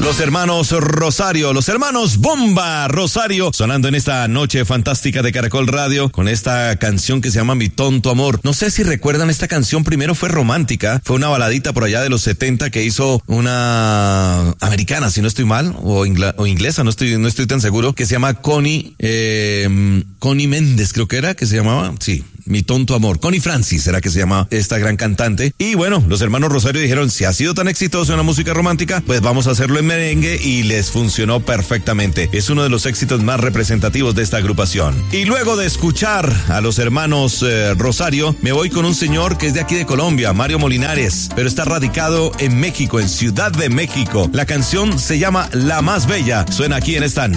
Los hermanos Rosario, los hermanos Bomba Rosario, sonando en esta noche fantástica de Caracol Radio con esta canción que se llama Mi Tonto Amor. No sé si recuerdan, esta canción primero fue romántica, fue una baladita por allá de los 70 que hizo una americana, si no estoy mal, o inglesa, no estoy tan seguro, que se llama Connie Méndez, creo que era, que se llamaba, sí. Mi Tonto Amor, Connie Francis era que se llama esta gran cantante. Y bueno, los hermanos Rosario dijeron, si ha sido tan exitoso en la música romántica, pues vamos a hacerlo en merengue, y les funcionó perfectamente. Es uno de los éxitos más representativos de esta agrupación. Y luego de escuchar a los hermanos Rosario, me voy con un señor que es de aquí de Colombia, Mario Molinares, pero está radicado en México, en Ciudad de México. La canción se llama La Más Bella. Suena aquí en esta